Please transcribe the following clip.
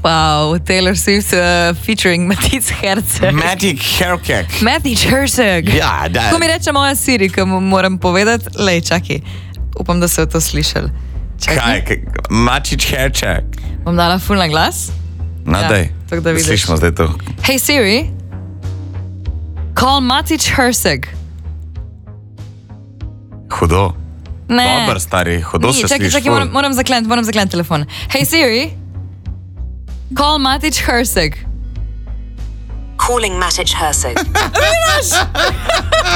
Wow, Taylor Swift featuring Matic Herzog. Matic Herzog. Matic Herzog. Ja, da. Ko mi reče moja Siri, ki mu moram povedati, lej, čakaj, upam, da so to slišali. Kaj? Matic Herzog. Bom dala ful na glas? Nadej. Tako da vidiš. Slišimo zdaj to. Hey Siri, call Matic Herzog. Hudo. Ne. Dobar, stari, hudo se sliši. Čakaj, moram zakleniti telefon. Hey Siri, call Matic Herzog. Calling Matic Herzog. Vidiš?